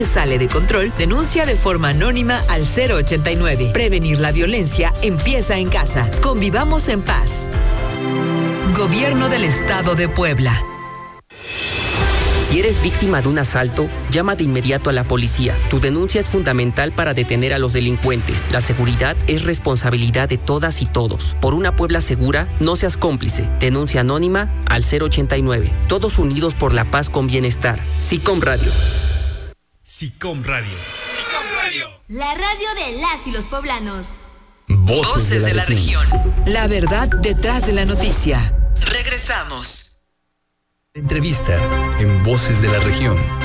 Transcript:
Sale de control, denuncia de forma anónima al 089. Prevenir la violencia empieza en casa. Convivamos en paz. Gobierno del Estado de Puebla. Si eres víctima de un asalto, llama de inmediato a la policía. Tu denuncia es fundamental para detener a los delincuentes. La seguridad es responsabilidad de todas y todos. Por una Puebla segura, no seas cómplice. Denuncia anónima al 089. Todos unidos por la paz con bienestar. SICOM Radio. SICOM Radio. SICOM Radio. La radio de las y los poblanos. Voces de la región. La verdad detrás de la noticia. Regresamos. Entrevista en Voces de la Región.